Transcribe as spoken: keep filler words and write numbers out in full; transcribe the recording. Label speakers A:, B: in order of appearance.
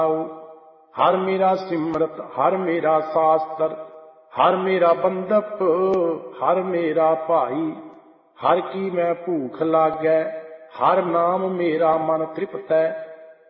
A: हर मेरा सिमरत हर मेरा शास्त्र, हर मेरा बंदप हर मेरा भाई। हर की मैं भूख लागै, हर नाम मेरा मन तृप्त है।